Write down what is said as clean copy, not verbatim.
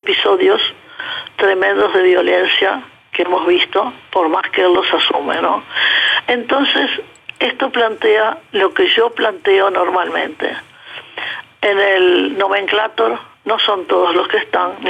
episodios tremendos de violencia que hemos visto, por más que él los asume, ¿no? Entonces, esto plantea lo que yo planteo normalmente. En el nomenclátor no son todos los que están,